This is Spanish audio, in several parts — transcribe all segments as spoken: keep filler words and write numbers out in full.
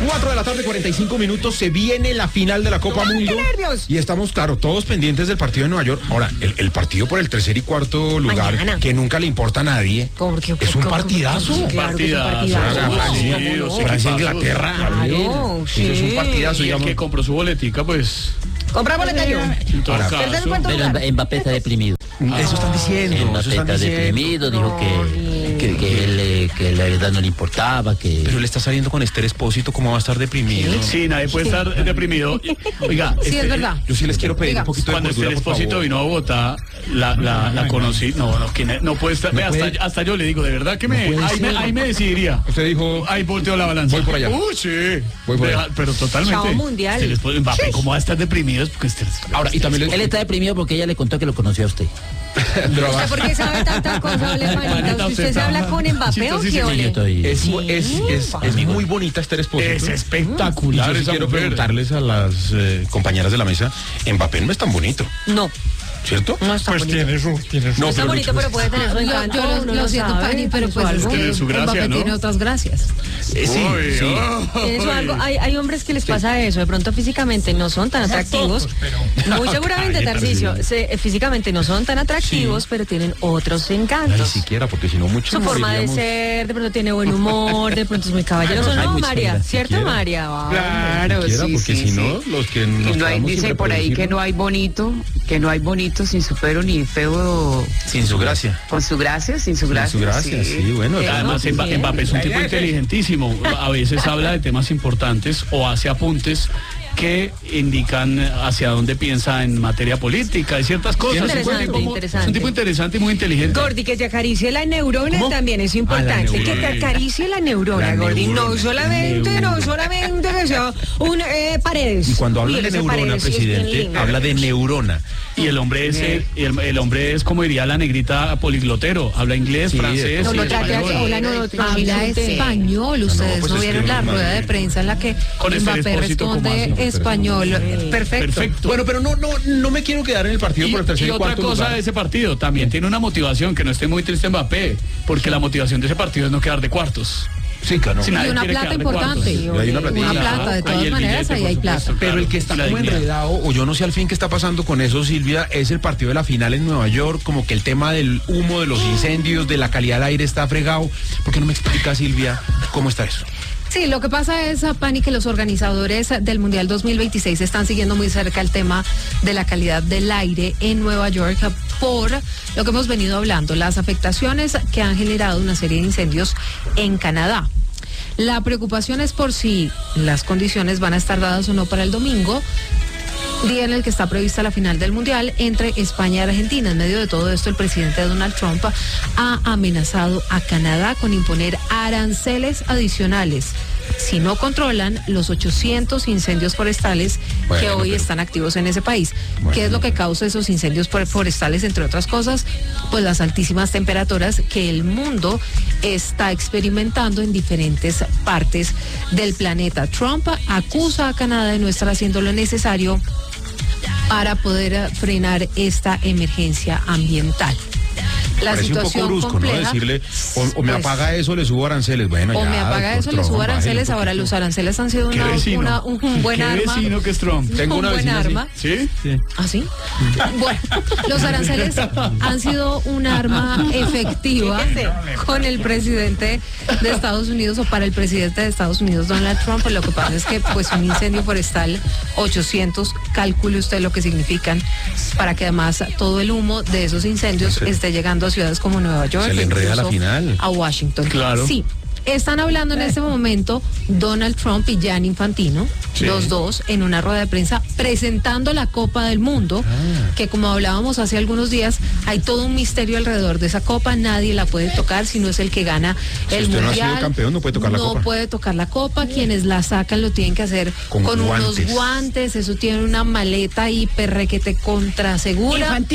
cuatro de la tarde, cuarenta y cinco minutos, se viene la final de la Copa ¡No, Mundo. qué nervios! Y estamos, claro, todos pendientes del partido de Nueva York. Ahora, el, el partido por el tercer y cuarto lugar, Mañana. que nunca le importa a nadie, Porque, es un partidazo. Claro que es un Partidazo. partidazo. Francia, Sí, los Francia, equipazos. Inglaterra. Claro, Eso es un sí. partidazo, Y el digamos. que compró su boletica, pues, Compra boleta yo. en todo Ahora, Tercer y caso. cuarto Pero lugar. Mba- Mbappé está deprimido. Eso están diciendo. Mbappé Eso están está diciendo. deprimido, dijo que, que, que, él, eh, que la verdad no le importaba, que... Pero le está saliendo con Esther Espósito, ¿cómo va a estar deprimido? Sí, nadie puede estar deprimido. Oiga, Sí, este, es verdad. Yo sí les quiero pedir Diga. un poquito de cuando cordura, este por Espósito favor. vino a Bogotá, la, la, la conocí. No, no, que ne- no puede estar. No Ve, hasta, puede. hasta yo le digo, de verdad que me, puede ahí, me ser. ahí me decidiría. Usted dijo, Ahí volteó la balanza. Voy por allá. Uy, sí. Voy por Deja- allá. Pero totalmente. Chao, mundial. Este Espósito- Mbappé, ¿cómo va a estar deprimido? Es porque este- ahora, y también Él le... está deprimido porque ella le contó que lo conoció a usted. Pero ¿Usted además, por qué sabe tantas cosas, ole, Manita, manita? usted ¿Usted se está habla con Mbappé o qué, chistosísimo. ole? Yo estoy... es, mu- es, es, es muy bonita Esther Espósito. Es Y espectacular. yo sí esa quiero mujer. preguntarles a las eh, compañeras de la mesa, Mbappé no es tan bonito, No, ¿cierto? no está bonito. su, tiene su. No está bonito, pero puede tener su Yo, encanto. yo lo, uno lo siento, sabe, Pani, pero tiene su pues algo. Tiene su gracia, Mbappé ¿no? tiene otras gracias. Eh, sí, Uy, sí. oh. Tiene su algo. Hay, hay hombres que les pasa eso, de pronto físicamente no son tan atractivos. Muy seguramente, Cállate, Tarcisio, Tarcisio. se- eh, físicamente no son tan atractivos, pero tienen otros Ni encantos. siquiera, porque si no mucho Su forma de moriríamos. ser, de pronto tiene buen humor, de pronto es muy caballeroso, Ay, ¿no, muy María? chévere. ¿Cierto, Siquiera. María? Wow. Claro, Siquiera, sí, porque sí, si sí. no, los que Y nos no hay, quedamos sin dice por ahí que reproducir, no hay bonito, que no hay bonito sin su pero ni feo sin su gracia. con su gracia, sin su gracia. Sin su gracia, sí, bueno. Sí. Además, No, Mba- sí, Mbappé es un tipo inteligentísimo. A veces habla de temas importantes o hace apuntes que indican hacia dónde piensa en materia política y ciertas cosas. Interesante, Es un tipo muy- interesante. Es un tipo interesante y muy inteligente. Gordi, que te acaricie la neurona ¿Cómo? también es importante. Ah, la que te neurona. acaricie la neurona, La Gordi. neurona. No solamente, no solamente que sea un eh, paredes. Y cuando habla Uy, de ese neurona, Paredes sí es bien presidente, lindo. habla de neurona. Y el hombre es eh, el, el hombre es como diría la negrita poliglotero, habla inglés, Sí, francés, No y lo trate español. así, hola, no lo Habla trate. español, ustedes pues no es vieron que la no, rueda de madre. prensa en la que Con Esther Mbappé Espósito, ¿cómo responde hace? español. Perfecto. Perfecto. Bueno, pero no, no, no me quiero quedar en el partido Y, por el tercer y y otra cuarto cosa lugar. de ese partido, también tiene una motivación, que no esté muy triste Mbappé, porque la motivación de ese partido es no quedar de cuartos. Sí, claro. Si nadie Y una quiere plata quedar de importante. cuartos. Y hay una platilla. Una plata, de Ahí todas el maneras, billete, ahí por hay supuesto, plata. Pero claro, el que está la como dignidad. enredado, o yo no sé al fin qué está pasando con eso, Silvia, es el partido de la final en Nueva York, como que el tema del humo, de los incendios, de la calidad del aire está fregado. ¿Por qué no me explica, Silvia, cómo está eso? Sí, lo que pasa es, Pani, que los organizadores del Mundial dos mil veintiséis están siguiendo muy cerca el tema de la calidad del aire en Nueva York por lo que hemos venido hablando, las afectaciones que han generado una serie de incendios en Canadá. La preocupación es por si las condiciones van a estar dadas o no para el domingo, día en el que está prevista la final del Mundial entre España y Argentina. En medio de todo esto, el presidente Donald Trump ha amenazado a Canadá con imponer aranceles adicionales si no controlan los ochocientos incendios forestales Bueno, que hoy pero- están activos en ese país. Bueno, ¿Qué es lo que pero- causa esos incendios for- forestales, entre otras cosas? Pues las altísimas temperaturas que el mundo está experimentando en diferentes partes del planeta. Trump acusa a Canadá de no estar haciendo lo necesario para poder eh, frenar esta emergencia ambiental. La Parece un poco situación brusco, compleja, ¿no? Decirle, o, o me pues, apaga eso, le subo aranceles. Bueno, o ya, me apaga doctor eso, le subo Trump, bájele un aranceles. Ahora poquito. los aranceles han sido ¿Qué una, vecino? una- un, un buen ¿Qué arma. vecino que es Trump? Tengo un una buen vecina así. arma. ¿Sí? ¿Ah, sí? Bueno, los aranceles han sido un arma efectiva con el presidente de Estados Unidos o para el presidente de Estados Unidos, Donald Trump. Lo que pasa es que pues un incendio forestal, ochocientos, calcule usted lo que significan para que además todo el humo de esos incendios Se- esté llegando a ciudades como Nueva York, se le enreda la incluso final. a Washington. Claro. Sí. Están hablando en este momento Donald Trump y Gianni Infantino, Sí. los dos en una rueda de prensa presentando la Copa del Mundo, Ah. que como hablábamos hace algunos días, hay todo un misterio alrededor de esa copa, nadie la puede tocar si no es el que gana Si el usted no ha mundial. sido campeón, no puede tocar la No copa. puede tocar la copa, quienes la sacan lo tienen que hacer Con con, unos guantes. guantes, eso tiene una maleta hiper requete contra segura. Infantino.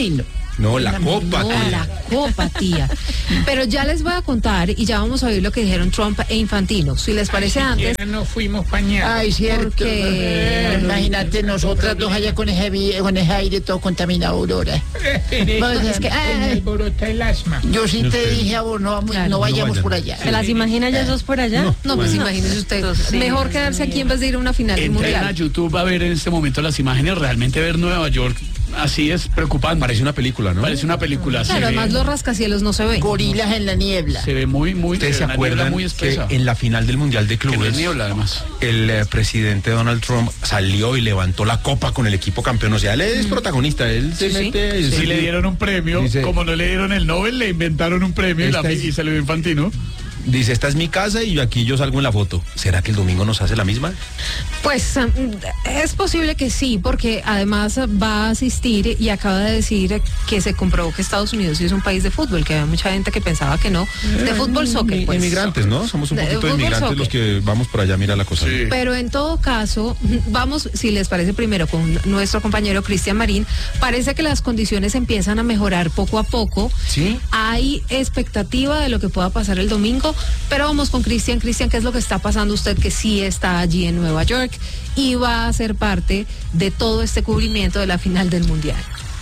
No, la copa, No, tía. la copa, tía. Pero ya les voy a contar y ya vamos a oír lo que dijeron Trump e Infantino. Si les parece antes. No fuimos pañados. Ay, cierto. Porque- Imagínate nosotras dos allá con ese, vi- con ese aire todo contaminado, Aurora. Pues es que, ay. alborota el asma. Yo sí te dije a vos, no, vamos, Claro. no vayamos No vayan. por allá. ¿Se las imagina ya dos por allá? No, pues imagínese usted. Sí. Mejor quedarse aquí en vez de ir a una final del Entren a mundial. YouTube a ver en este momento las imágenes, realmente ver Nueva York así es preocupante. Parece una película, ¿no? Parece una película. Claro, se, además ve, los rascacielos no se ven. Gorilas en la niebla. se ve muy, muy. ¿Ustedes se ve una niebla acuerdan muy que espesa. en la final del Mundial de Que no es Clubes niebla, además. el eh, presidente Donald Trump salió y levantó la copa con el equipo campeón? O sea, él es protagonista, él se Sí, sí. mete... Si sí, le dieron un premio, Dice- como no le dieron el Nobel, le inventaron un premio y, la- Esta es- y se le dio Infantino. Dice, esta es mi casa y yo aquí yo salgo en la foto. ¿Será que el domingo nos hace la misma? Pues um, es posible que sí, porque además va a asistir y acaba de decir que se comprobó que Estados Unidos sí es un país de fútbol, que había mucha gente que pensaba que no, de fútbol soccer. Mi- Pues. Inmigrantes, ¿no? Somos un De- poquito de fútbol inmigrantes soccer. los que vamos por allá, mira la cosa. Sí. Pero en todo caso, vamos, si les parece primero, con nuestro compañero Cristian Marín, parece que las condiciones empiezan a mejorar poco a poco. ¿Sí? Hay expectativa de lo que pueda pasar el domingo, pero vamos con Cristian. Cristian, ¿qué es lo que está pasando usted que sí está allí en Nueva York y va a ser parte de todo este cubrimiento de la final del Mundial?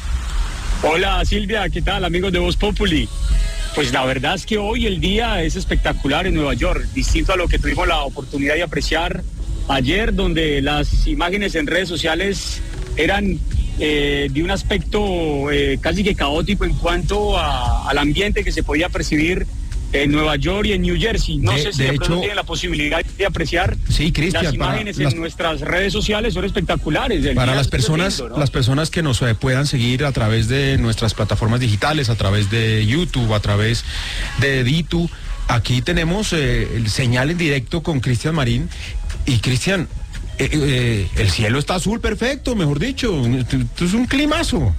Hola Silvia, ¿qué tal amigos de Voz Populi? Pues la verdad es que hoy el día es espectacular en Nueva York, distinto a lo que tuvimos la oportunidad de apreciar ayer, donde las imágenes en redes sociales eran eh, de un aspecto eh, casi que caótico en cuanto a- al ambiente que se podía percibir en Nueva York y en New Jersey. No De- sé si de de, pronto hecho- tienen la posibilidad de apreciar Sí, Cristian, las para imágenes las- en nuestras redes sociales, son espectaculares. El Para día las es personas, lindo, ¿no? las personas que nos eh, puedan seguir a través de nuestras plataformas digitales, a través de YouTube, a través de Ditu, aquí tenemos eh, el señal en directo con Cristian Marín. Y Cristian, eh, eh, el cielo está azul, perfecto, mejor dicho, esto es un climazo.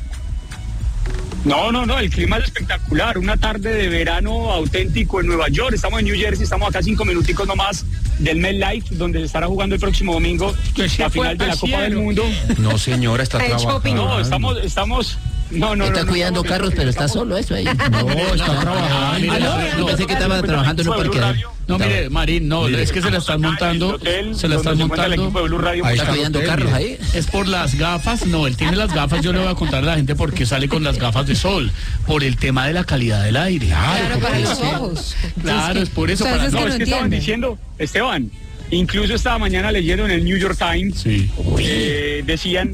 No, no, no, el clima es espectacular, una tarde de verano auténtico en Nueva York, estamos en New Jersey, estamos acá cinco minuticos nomás del MetLife, donde se estará jugando el próximo domingo Que se la fue final de la al Copa del cielo. Mundo. No, señora, está Está en shopping. trabajando. No, estamos, estamos, no, no, Está no, no, cuidando estamos- carros, pero está estamos- solo eso ahí. No, está trabajando. Ah, no, Yo pensé que estaba trabajando en un parqueadero. No, mire, Marín, no, Mire. es que se la están montando, Hotel, se la están donde encuentra el equipo de montando. Blue Radio. Ahí Está está el cuidando hotel, carros mire. ahí. Es por las gafas, no, él tiene las gafas, yo le voy a contar a la gente por qué sale con las gafas de sol, por el tema de la calidad del aire. Claro, para porque los es que- ojos. Claro, es por eso, Ustedes para es No, que es no que estaban entienden. diciendo, Esteban, incluso esta mañana leyendo en el New York Times, Sí. eh, decían...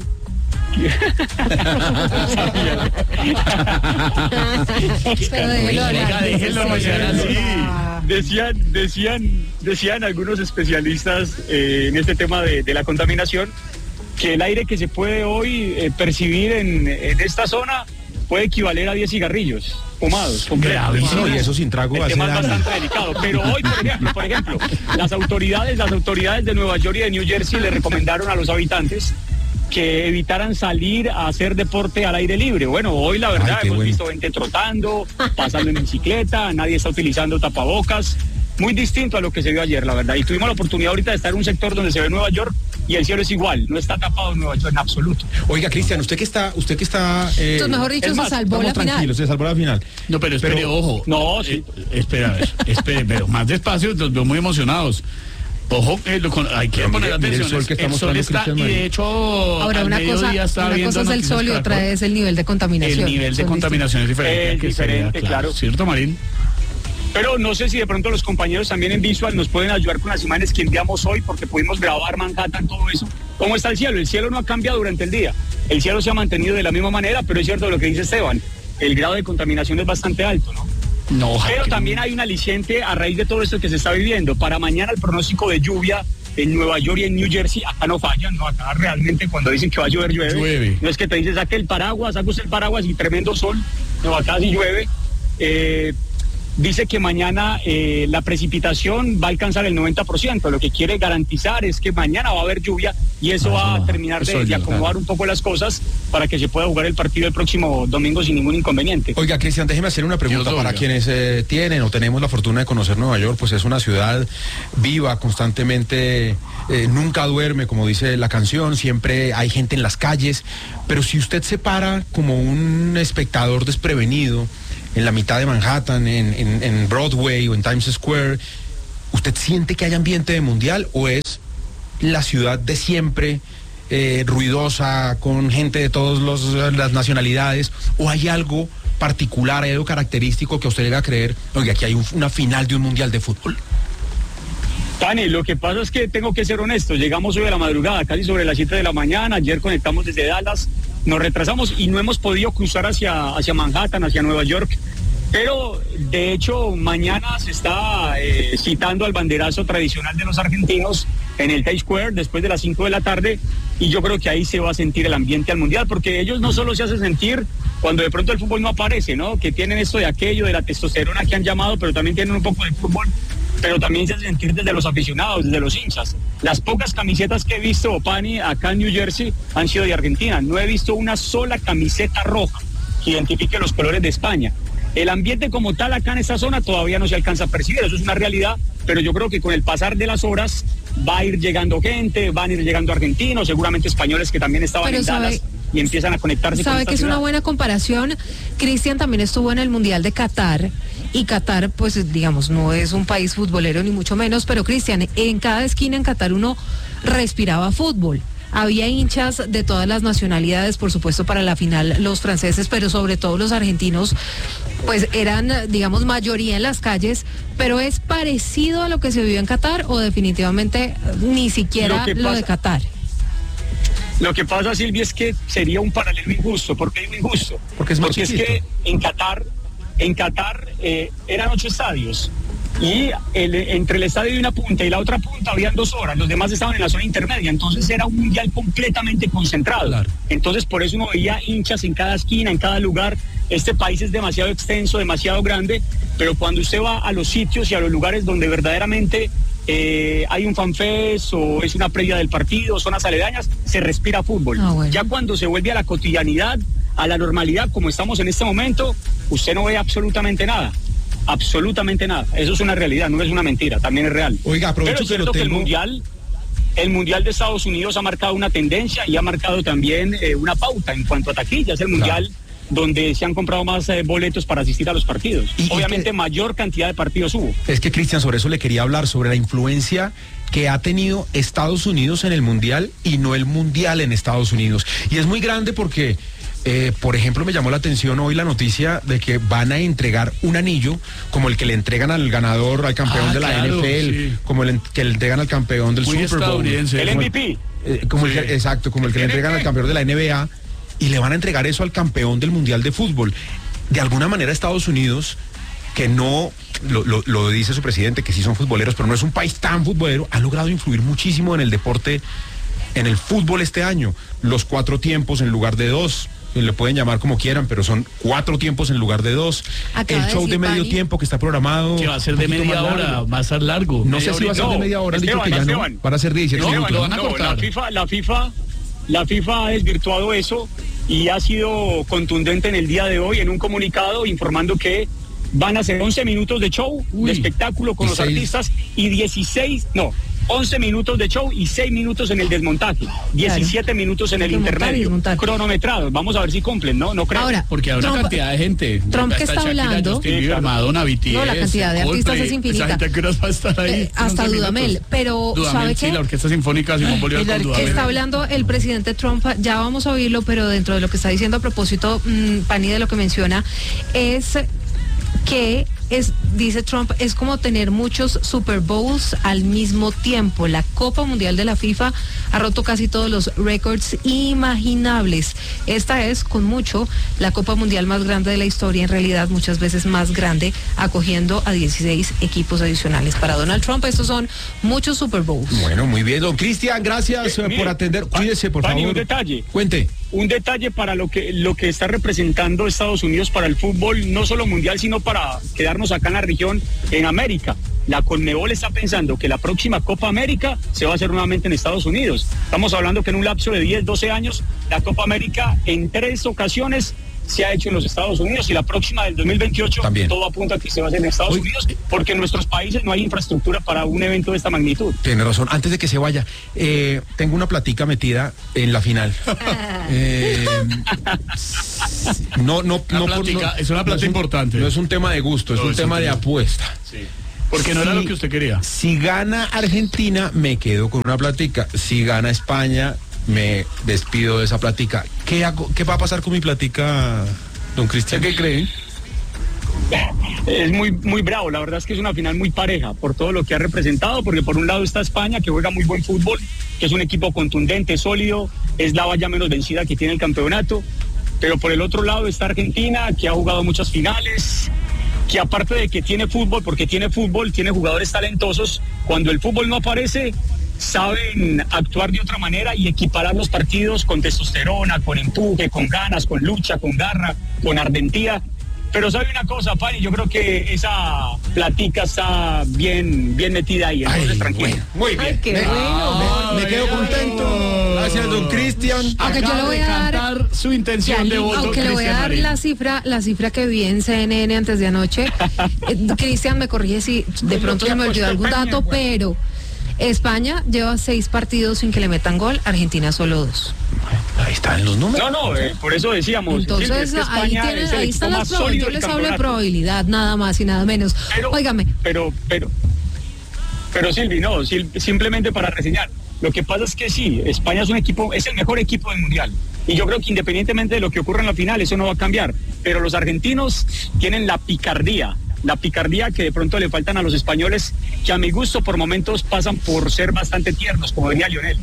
Pero déjelo hablar. Venga, déjenlo mañana así. Decían, decían, decían algunos especialistas eh, en este tema de, de la contaminación que el aire que se puede hoy eh, percibir en, en esta zona puede equivaler a diez cigarrillos fumados completos. Gravísimo. No, y eso sin trago El hace tema es daño. bastante delicado, pero hoy, por ejemplo, por ejemplo, las autoridades, las autoridades de Nueva York y de New Jersey le recomendaron a los habitantes que evitaran salir a hacer deporte al aire libre. Bueno, hoy la verdad Ay, qué hemos bueno. visto gente trotando, pasando en bicicleta, nadie está utilizando tapabocas, muy distinto a lo que se vio ayer, la verdad. Y tuvimos la oportunidad ahorita de estar en un sector donde se ve Nueva York y el cielo es igual, no está tapado en Nueva York en absoluto. Oiga, Cristian, usted que está, usted que está... eh, Entonces, mejor dicho, es se más, salvó la estamos final. tranquilos, se salvó la final. No, pero espere, Pero- ojo. No, sí. Eh, espera, a ver, espere, pero más despacio, los veo muy emocionados. Ojo, eh, lo con- hay que Pero poner mire- mire el atención. sol que está el sol mostrando está, y Cristian Marín. de hecho, Ahora, al una cosa, mediodía estaba una viendo cosa es el Noticias sol y otra Caracol. es el nivel de contaminación. El nivel de Son contaminación es diferente. Es que se vea diferente, claro. ¿Cierto, Marín? Pero no sé si de pronto los compañeros también en Visual nos pueden ayudar con las imágenes que enviamos hoy, porque pudimos grabar Manhattan, todo eso. ¿Cómo está el cielo? El cielo no ha cambiado durante el día. El cielo se ha mantenido de la misma manera, pero es cierto lo que dice Esteban. El grado de contaminación es bastante alto, ¿no? No, ojalá Pero que también no. hay un aliciente a raíz de todo esto que se está viviendo. Para mañana el pronóstico de lluvia en Nueva York y en New Jersey, acá no fallan, ¿no? Acá realmente cuando dicen que va a llover, llueve. Llueve. No es que te dices, saque el paraguas, saca usted el paraguas y tremendo sol. No, acá sí llueve. Eh, dice que mañana eh, la precipitación va a alcanzar el noventa por ciento. Lo que quiere garantizar es que mañana va a haber lluvia y eso ah, va a no, terminar de, de acomodar claro. un poco las cosas para que se pueda jugar el partido el próximo domingo sin ningún inconveniente. Oiga, Cristian, déjeme hacer una pregunta Dios para oiga. quienes eh, tienen o tenemos la fortuna de conocer Nueva York, pues es una ciudad viva, constantemente, eh, nunca duerme, como dice la canción, siempre hay gente en las calles, pero si usted se para como un espectador desprevenido en la mitad de Manhattan, en, en, en Broadway o en Times Square, ¿usted siente que hay ambiente de mundial o es la ciudad de siempre, eh, ruidosa, con gente de todas las nacionalidades, o hay algo particular, hay algo característico que a usted le haga creer, oye, aquí hay un, una final de un mundial de fútbol? Tani, lo que pasa es que tengo que ser honesto, llegamos hoy a la madrugada, casi sobre las siete de la mañana, ayer conectamos desde Dallas, nos retrasamos y no hemos podido cruzar hacia, hacia Manhattan, hacia Nueva York, pero de hecho mañana se está eh, citando al banderazo tradicional de los argentinos en el Times Square después de las cinco de la tarde y yo creo que ahí se va a sentir el ambiente al mundial, porque ellos no solo se hacen sentir cuando de pronto el fútbol no aparece, ¿no? Que tienen esto de aquello, de la testosterona que han llamado, pero también tienen un poco de fútbol, pero también se hace sentir desde los aficionados, desde los hinchas. Las pocas camisetas que he visto, Pani, acá en New Jersey, han sido de Argentina. No he visto una sola camiseta roja que identifique los colores de España. El ambiente como tal acá en esta zona todavía no se alcanza a percibir, eso es una realidad, pero yo creo que con el pasar de las horas va a ir llegando gente, van a ir llegando argentinos, seguramente españoles que también estaban Pero en sabe, Dallas y empiezan a conectarse con Sabe esta que es ciudad. una buena comparación. Cristian también estuvo en el Mundial de Qatar y Qatar, pues digamos, no es un país futbolero ni mucho menos, pero Cristian, en cada esquina en Qatar uno respiraba fútbol. Había hinchas de todas las nacionalidades, por supuesto para la final los franceses, pero sobre todo los argentinos, pues eran, digamos, mayoría en las calles, pero ¿es parecido a lo que se vivió en Qatar o definitivamente ni siquiera Lo que lo pasa- de Qatar? Lo que pasa, Silvia, es que sería un paralelo injusto. ¿Por qué digo injusto? Porque es más Porque es chiquito. que en Qatar, en Qatar eh, eran ocho estadios y el, entre el estadio de una punta y la otra punta habían dos horas, los demás estaban en la zona intermedia, entonces era un mundial completamente concentrado. Claro. Entonces por eso uno veía hinchas en cada esquina, en cada lugar. Este país es demasiado extenso, demasiado grande, pero cuando usted va a los sitios y a los lugares donde verdaderamente eh, hay un fanfest o es una previa del partido, zonas aledañas, se respira fútbol. Ah, bueno. Ya cuando se vuelve a la cotidianidad, a la normalidad, como estamos en este momento, usted no ve absolutamente nada. Absolutamente nada. Eso es una realidad, no es una mentira, también es real. Oiga, aprovecho Pero es que lo cierto que el tengo. mundial, el mundial de Estados Unidos ha marcado una tendencia y ha marcado también eh, una pauta en cuanto a taquillas. El mundial donde se han comprado más eh, boletos para asistir a los partidos. Y- y Obviamente que- mayor cantidad de partidos hubo. Es que, Cristian, sobre eso le quería hablar, sobre la influencia que ha tenido Estados Unidos en el Mundial y no el Mundial en Estados Unidos. Y es muy grande porque, eh, por ejemplo, me llamó la atención hoy la noticia de que van a entregar un anillo como el que le entregan al ganador, al campeón Ah, de la claro, N F L, sí. como el que le entregan al campeón del Muy Super Bowl. estadounidense. El Como M V P. Eh, como el Sí. que- exacto, como el que le entregan al campeón de la N B A y le van a entregar eso al campeón del Mundial de Fútbol. De alguna manera Estados Unidos, que no, lo, lo- lo dice su presidente, que sí son futboleros, pero no es un país tan futbolero, ha logrado influir muchísimo en el deporte, en el fútbol este año. Los cuatro tiempos en lugar de dos, le pueden llamar como quieran, pero son cuatro tiempos en lugar de dos. Acaba el de show decir de medio Pani tiempo que está programado. Que va a ser un de poquito media más hora, largo. va a ser largo. No sé media si va a ser horita. de media hora, han dicho Esteban, que ya no, Esteban. van a ser diecisiete No, minutos. lo van a No, cortar. la FIFA, la FIFA, la FIFA ha desvirtuado eso y ha sido contundente en el día de hoy en un comunicado informando que van a ser once minutos de show, Uy. de espectáculo con Y los seis. artistas y dieciséis, no, once minutos de show y seis minutos en el desmontaje, diecisiete minutos en el Hay que montar y intermedio, desmontar. cronometrados. Vamos a ver si cumplen, ¿no? No creo. Ahora, Porque hay una Trump- cantidad de gente. Trump que Está está Shakira, hablando- Justin Sí, Bieber, claro. Madonna, B T S, No, la cantidad de artistas Coldplay. es infinita. Esa gente, ¿a qué horas va a estar ahí? Eh, hasta once Dudamel, minutos. pero ¿sabe Dudamel, sí, qué? la Orquesta Sinfónica Simón Bolívar El con ar- Dudamel. está hablando el presidente Trump, ya vamos a oírlo, pero dentro de lo que está diciendo a propósito, mmm, Pani, de lo que menciona, es que es, dice Trump, es como tener muchos Super Bowls al mismo tiempo. La Copa Mundial de la FIFA ha roto casi todos los récords imaginables. Esta es, con mucho, la Copa Mundial más grande de la historia, en realidad muchas veces más grande, acogiendo a dieciséis equipos adicionales. Para Donald Trump, estos son muchos Super Bowls. Bueno, muy bien, don Cristian, gracias Eh, eh, mire, por atender. Pa- Cuídese, por Pani, favor. un detalle. Cuente. un detalle para lo que, lo que está representando Estados Unidos para el fútbol, no solo mundial, sino para quedarnos acá en la región, en América. La Conmebol está pensando que la próxima Copa América se va a hacer nuevamente en Estados Unidos. Estamos hablando que en un lapso de diez, doce años, la Copa América en tres ocasiones se ha hecho en los Estados Unidos, y la próxima del dos mil veintiocho también. Todo apunta a que se va a hacer en Estados Uy. Unidos, porque en nuestros países no hay infraestructura para un evento de esta magnitud. Tiene razón. Antes de que se vaya, eh, tengo una platica metida en la final. Eh, no, no, La no, por- plática, no- es una plata no un- importante. No es un tema de gusto, es No, un es tema un de tema- apuesta. Sí. Porque no era Si- lo que usted quería. Si gana Argentina, me quedo con una platica. Si gana España, me despido de esa platica. ¿Qué hago? ¿Qué va a pasar con mi platica, don Cristian? ¿Qué cree? Es muy, muy bravo, la verdad es que es una final muy pareja por todo lo que ha representado, porque por un lado está España, que juega muy buen fútbol, que es un equipo contundente, sólido, es la valla menos vencida que tiene el campeonato, pero por el otro lado está Argentina, que ha jugado muchas finales, que aparte de que tiene fútbol, porque tiene fútbol, tiene jugadores talentosos, cuando el fútbol no aparece, saben actuar de otra manera y equiparar los partidos con testosterona, con empuje, con ganas, con lucha, con garra, con ardentía. Pero sabe una cosa, Pani, yo creo que esa platica está bien, bien metida ahí, entonces Ay, tranquilo. bueno, muy bien. Ay, qué me, bueno. me- me quedo contento. Gracias, don Cristian. Aunque yo Acaba le voy de a dar- cantar su intención de voto. Aunque le voy a Cristian dar Marín. la cifra, la cifra que vi en C N N antes de anoche. Eh, Cristian, me corrige si de pronto se me olvidó algún dato, pero España lleva seis partidos sin que le metan gol, Argentina solo dos. Ahí están los números. No, no, eh, por eso decíamos. Entonces, Silvia, es que ahí, España tienen, es el ahí equipo están las más probabilidades. sólido Yo del les hablo de campeonato. probabilidad, nada más y nada menos. Pero, Óigame. Pero, pero, pero Silvi, no, Sil- simplemente para reseñar. Lo que pasa es que sí, España es un equipo, es el mejor equipo del mundial. Y yo creo que independientemente de lo que ocurra en la final, eso no va a cambiar. Pero los argentinos tienen la picardía, la picardía que de pronto le faltan a los españoles, que a mi gusto por momentos pasan por ser bastante tiernos, como venía Lionel.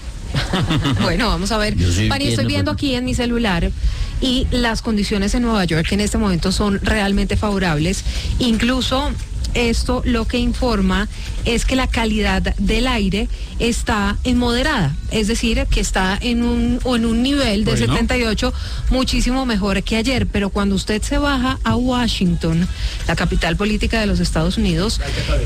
Bueno, vamos a ver. Yo soy Pani, estoy tierno, viendo porque- aquí en mi celular y las condiciones en Nueva York en este momento son realmente favorables. Incluso esto lo que informa es que la calidad del aire está en moderada, es decir, que está en un, o en un nivel de Bueno. setenta y ocho muchísimo mejor que ayer. Pero cuando usted se baja a Washington, la capital política de los Estados Unidos,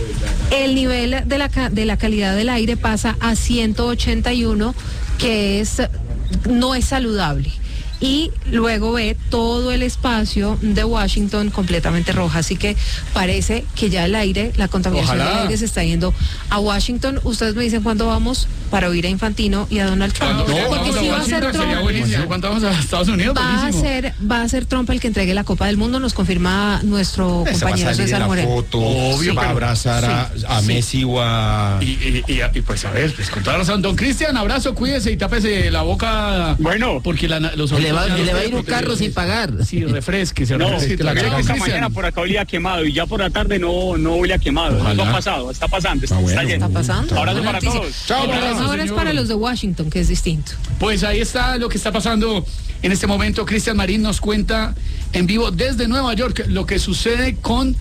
el nivel de la, ca- de la calidad del aire pasa a ciento ochenta y uno, que es no es saludable. Y luego ve todo el espacio de Washington completamente roja. Así que parece que ya el aire, la contaminación Ojalá. del aire se está yendo a Washington. Ustedes me dicen cuándo vamos para oír a Infantino y a Donald Trump. Cuando Porque vamos a si va a ser Washington sería Trump. buenísimo. ¿Cuánto vamos a Estados Unidos? Va a Buenísimo. ser, va a ser Trump el que entregue la Copa del Mundo, nos confirma nuestro Se va a compañero salir en César la Moreno. foto, Obvio, va a pero- abrazar a, sí, a sí. Messi o a... Y, y- y- y pues a ver, pues con toda razón. Don Cristian, abrazo, cuídese y tápese la boca. Bueno. Porque la, los Se le va, oídos ya se le no va a ir un pueden carro proteger. sin pagar. Sí, refresque, se No, refresque. que la creo que garganta. esta mañana por acá olía quemado y ya por la tarde no, no olía quemado. Ojalá. Eso ha pasado, está pasando, está, Ah, bueno. está lleno. Está pasando. Abrazo Buena para noticia. todos. Chao, El abrazo, problema ahora es señor. para los de Washington, que es distinto. Pues ahí está lo que está pasando en este momento. Cristian Marín nos cuenta en vivo desde Nueva York lo que sucede con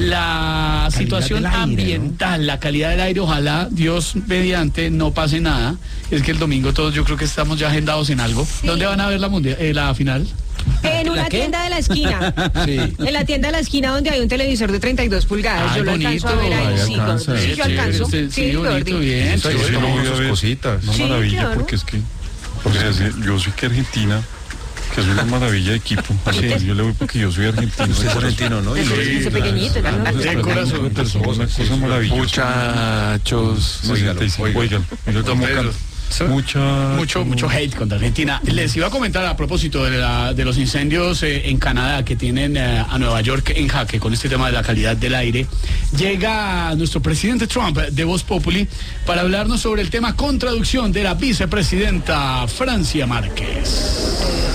la Calidad situación del aire, ambiental, la calidad del aire. Ojalá, Dios mediante, no pase nada. Es que el domingo todos yo creo que estamos ya agendados en algo. ¿Dónde van a ver la, mundial, eh, la final? En una qué? tienda de la esquina. Sí. En la tienda de la esquina donde hay un televisor de treinta y dos pulgadas. Ay, yo lo alcanzo a ver bonito. ahí. Ahí Sí, alcanza. Gordy, sí, yo alcanzo. Sí, Sí, bonito, Gordy. bien. Eso chévere. es Yo no voy a sus ver cositas. Una Sí, maravilla, claro. porque es que, porque es que yo soy que Argentina, que es una maravilla de equipo. Así, yo le voy porque yo soy argentino. Usted es argentino, ¿no? Y lo- Ese pequeñito, ¿no? De corazón. Es una cosa maravillosa. Muchachos, sesenta y cinco, Óigalo, oigan, oigan cómo Pedro. canta. Mucha, Mucho, mucho hate contra Argentina. Les iba a comentar a propósito de, la- de los incendios eh, en Canadá que tienen eh, a Nueva York en jaque con este tema de la calidad del aire. Llega nuestro presidente Trump de Voz Populi para hablarnos sobre el tema con traducción de la vicepresidenta Francia Márquez.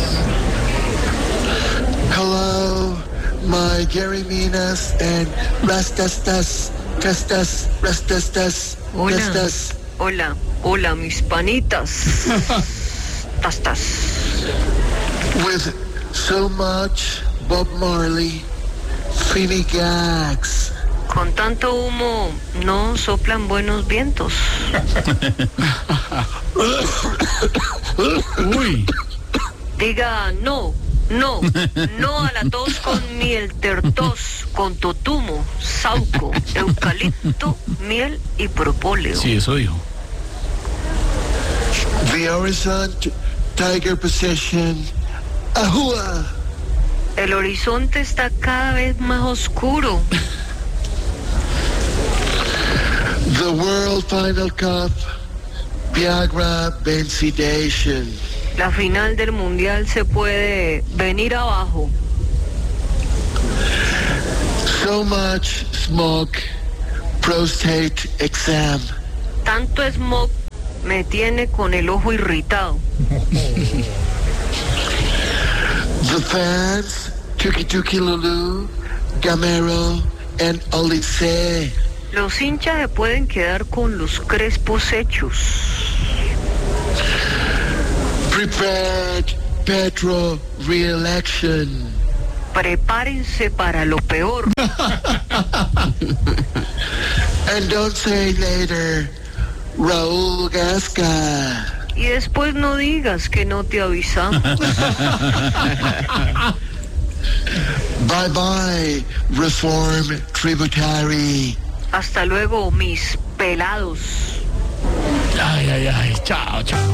Hello, my Gary Minas and Rastastas, Castas, Rastastas, Hola. Castas. Hola, hola, mis panitas. Tastas. With so much Bob Marley, Finny Gags. Con tanto humo no soplan buenos vientos. Uy, diga no, no, no a la tos con miel tertos, con totumo, sauco, eucalipto, miel y propóleo. Sí, eso dijo. The Horizon Tiger Possession. Ahua. El horizonte está cada vez más oscuro. The World Final Cup. Viagra Bencidation. La final del mundial se puede venir abajo. So much smoke. Prostate exam. Tanto smog me tiene con el ojo irritado. The fans. Tuki Tuki Lulu. Gamero and Olise. Los hinchas se pueden quedar con los crespos hechos. Prepared Petro re-election. Prepárense para lo peor. And don't say later, Raúl Gasca. Y después no digas que no te avisamos. Bye bye, Reform Tributary. Hasta luego, mis pelados. Ay, ay, ay, chao, chao.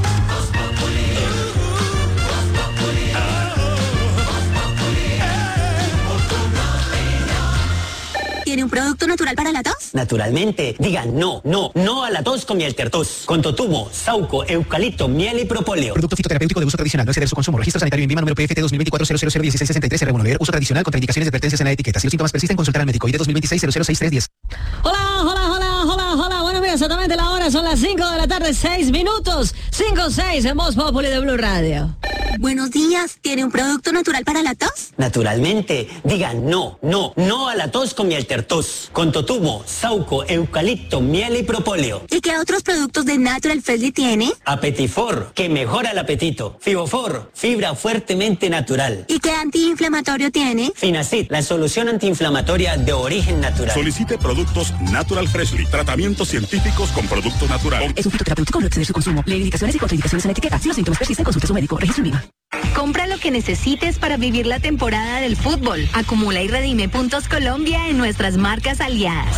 ¿Tiene un producto natural para la tos? Naturalmente. Digan no, no, no a la tos con miel tertos. Con totumo, sauco, eucalipto, miel y propóleo. Producto fitoterapéutico de uso tradicional. No exceder su consumo. Registro sanitario en Vima número P F T dos mil veinticuatro cero cero cero dieciséis sesenta y tres R uno. Leer uso tradicional con indicaciones y advertencias en la etiqueta. Si los síntomas persisten, consultar al médico. I D dos mil veintiséis cero cero seis tres diez. Hola, hola, hola, hola, hola. Bueno, mira, exactamente la hora son las cinco de la tarde, seis minutos. cinco seis en Voz Populi de Blue Radio. Buenos días. ¿Tiene un producto natural para la tos? Naturalmente. Digan no, no, no a la tos con miel tertos. Con totumo, sauco, eucalipto, miel y propóleo. ¿Y qué otros productos de Natural Freshly tiene? Apetifor, que mejora el apetito. Fibofor, fibra fuertemente natural. ¿Y qué antiinflamatorio tiene? Finacid, la solución antiinflamatoria de origen natural. Solicite productos Natural Freshly, tratamientos científicos con productos naturales. Es un fitoterapéutico, no exceder su consumo. Lee indicaciones y contraindicaciones en la etiqueta. Si los síntomas persisten, consulte a su médico. Registro en Vima. Compra lo que necesites para vivir la temporada del fútbol. Acumula y redime puntos Colombia en nuestras marcas aliadas.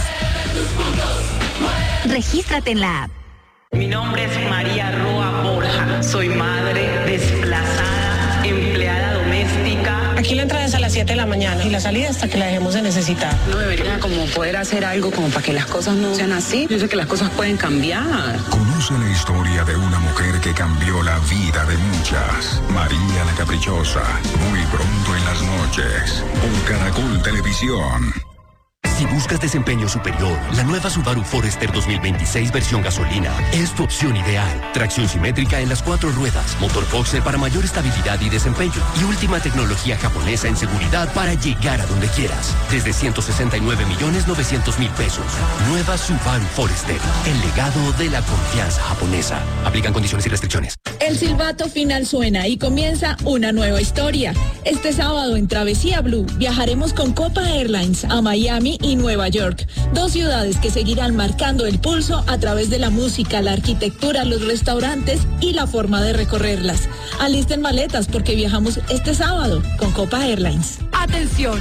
Regístrate en la app. Mi nombre es María Roa Borja. Soy madre, desplazada, empleada doméstica. Aquí la entrada es a las siete de la mañana y la salida hasta que la dejemos de necesitar. No debería como poder hacer algo como para que las cosas no sean así. Yo sé que las cosas pueden cambiar. Conoce la historia de una mujer que cambió la vida de muchas. María la Caprichosa. Muy pronto en las noches. Por Caracol Televisión. Si buscas desempeño superior, la nueva Subaru Forester dos mil veintiséis versión gasolina es tu opción ideal. Tracción simétrica en las cuatro ruedas, motor Boxer para mayor estabilidad y desempeño y última tecnología japonesa en seguridad para llegar a donde quieras. Desde ciento sesenta y nueve millones novecientos mil pesos. Nueva Subaru Forester, el legado de la confianza japonesa. Aplican condiciones y restricciones. El silbato final suena y comienza una nueva historia. Este sábado en Travesía Blue viajaremos con Copa Airlines a Miami y Nueva York, dos ciudades que seguirán marcando el pulso a través de la música, la arquitectura, los restaurantes y la forma de recorrerlas. Alisten maletas porque viajamos este sábado con Copa Airlines. Atención.